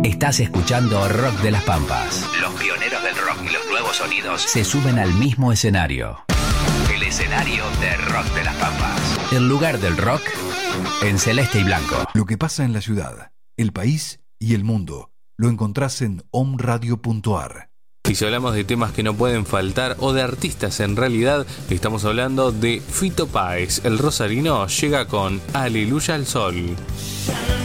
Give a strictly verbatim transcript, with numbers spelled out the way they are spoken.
Estás escuchando Rock de las Pampas. Los pioneros del rock y los nuevos sonidos se suben al mismo escenario. El escenario de Rock de las Pampas. El lugar del rock en celeste y blanco. Lo que pasa en la ciudad, el país y el mundo lo encontrás en omradio punto ar. Y si hablamos de temas que no pueden faltar o de artistas en realidad, estamos hablando de Fito Páez. El rosarino llega con Aleluya al Sol.